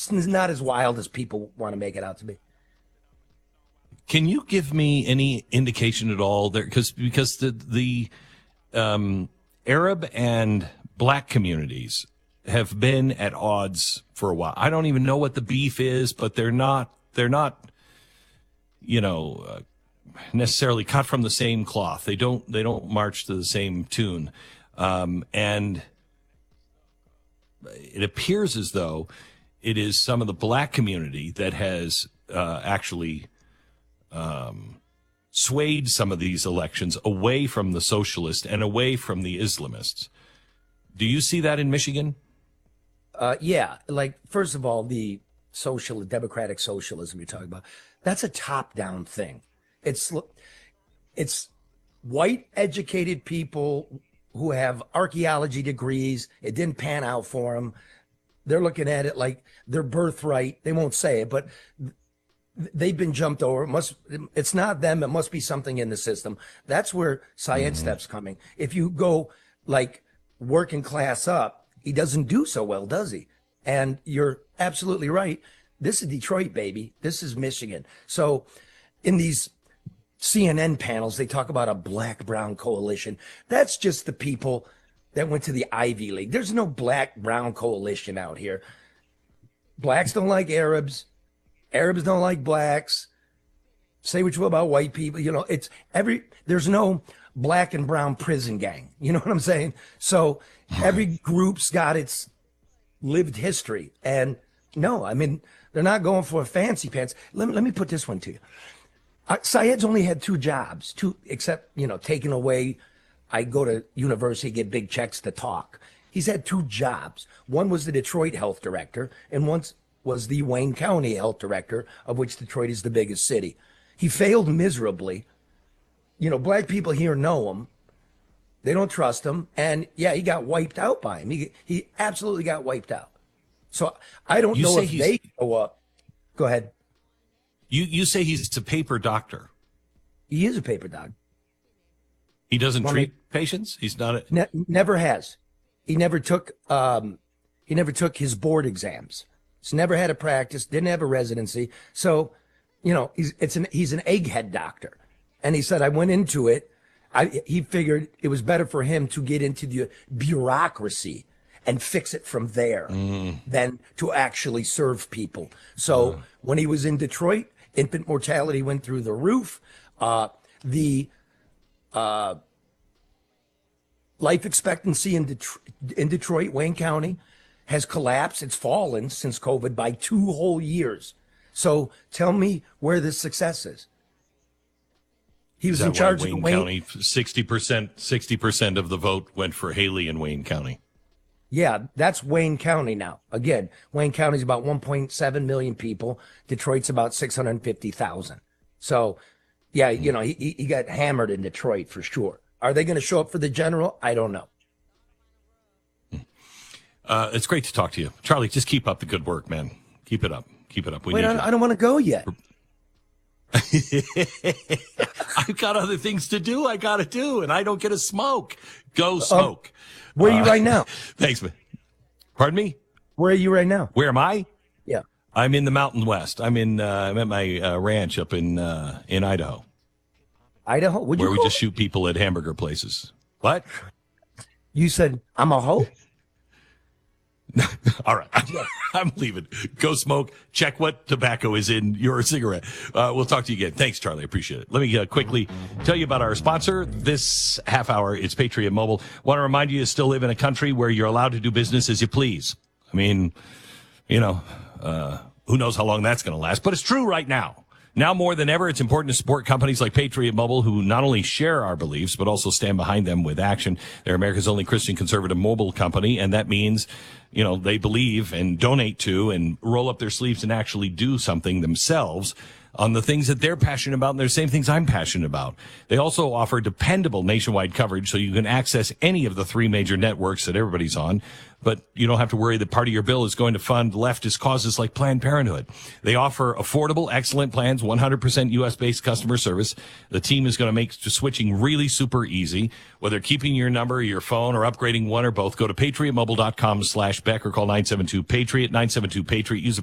It's not as wild as people want to make it out to be. Can you give me any indication at all there? Because the Arab and black communities have been at odds for a while. I don't even know what the beef is, but they're not necessarily cut from the same cloth. They don't march to the same tune, and it appears as though it is some of the black community that has actually swayed some of these elections away from the socialists and away from the Islamists. Do you see that in Michigan? Yeah. Like, first of all, the democratic socialism you're talking about, that's a top-down thing. It's white educated people who have archaeology degrees. It didn't pan out for them. They're looking at it like their birthright. They won't say it, but they've been jumped over. It's not them. It must be something in the system. That's where Syed Step's coming. If you go like working class up, he doesn't do so well, does he? And you're absolutely right. This is Detroit, baby. This is Michigan. So in these CNN panels, they talk about a black-brown coalition. That's just the people that went to the Ivy League. There's no black-brown coalition out here. Blacks don't like Arabs. Arabs don't like blacks. Say what you will about white people. There's no black and brown prison gang. You know what I'm saying? So every group's got its lived history. And no, I mean, they're not going for fancy pants. Let me put this one to you. Syed's only had two jobs, except, taking away, I go to university, get big checks to talk. He's had two jobs. One was the Detroit health director, and one was the Wayne County health director, of which Detroit is the biggest city. He failed miserably. Black people here know him. They don't trust him. And yeah, he got wiped out by him. He absolutely got wiped out. So I don't know if they go up. Go ahead. You say he's a paper doctor. He is a paper doctor. He doesn't treat patients? He's not never has. He never took his board exams. He's never had a practice, didn't have a residency. So, he's an egghead doctor. And he said, I went into it. He figured it was better for him to get into the bureaucracy and fix it from there than to actually serve people. So when he was in Detroit, infant mortality went through the roof. The life expectancy in Detroit, Wayne County, has collapsed. It's fallen since COVID by 2 whole years. So tell me where the success is. He was in charge of Wayne County. 60% of the vote went for Haley in Wayne County. Yeah, that's Wayne County now. Again, Wayne County's about 1.7 million people. Detroit's about 650,000. So, yeah, he got hammered in Detroit for sure. Are they going to show up for the general? I don't know. It's great to talk to you. Charlie, just keep up the good work, man. Keep it up. Keep it up. Wait, I don't want to go yet. I've got other things to do. I got to do, and I don't get to smoke. Go smoke. Where are you right now? Thanks, man. Pardon me? Where are you right now? Where am I? Yeah. I'm in the Mountain West. I'm at my ranch up in Idaho. Idaho? Where we just shoot people at hamburger places. What? You said I'm a hoe? All right. I'm leaving. Go smoke. Check what tobacco is in your cigarette. We'll talk to you again. Thanks, Charlie. I appreciate it. Let me quickly tell you about our sponsor this half hour. It's Patriot Mobile. Want to remind you still live in a country where you're allowed to do business as you please. I mean, who knows how long that's going to last, but it's true right now. Now more than ever, it's important to support companies like Patriot Mobile, who not only share our beliefs, but also stand behind them with action. They're America's only Christian conservative mobile company, and that means, they believe and donate to and roll up their sleeves and actually do something themselves on the things that they're passionate about, and they're the same things I'm passionate about. They also offer dependable nationwide coverage, so you can access any of the 3 major networks that everybody's on, but you don't have to worry that part of your bill is going to fund leftist causes like Planned Parenthood. They offer affordable, excellent plans, 100% U.S.-based customer service. The team is going to make switching really super easy. Whether keeping your number, your phone, or upgrading one or both, go to patriotmobile.com/Beck or call 972-PATRIOT, 972-PATRIOT. Use the